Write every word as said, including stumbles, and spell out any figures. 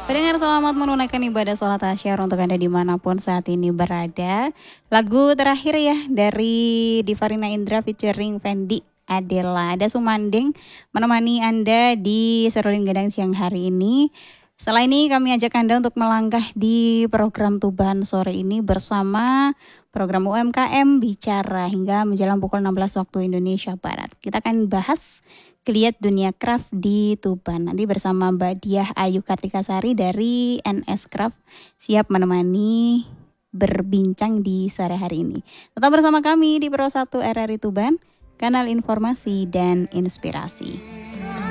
Pendengar, selamat menunaikan ibadah sholat tasyahur untuk Anda dimanapun saat ini berada. Lagu terakhir ya dari Divarina Indra featuring Fendi Adela. Ada Sumanding menemani Anda di Seruling Gadang siang hari ini. Setelah ini kami ajak Anda untuk melangkah di program Tuban sore ini bersama program U M K M Bicara hingga menjelang pukul enam belas waktu Indonesia Barat. Kita akan bahas Geliat Dunia Craft di Tuban. Nanti bersama Mbak Diah Ayu Kartikasari dari N S Craft siap menemani berbincang di sore hari ini. Tetap bersama kami di Pro satu R R I Tuban, kanal informasi dan inspirasi.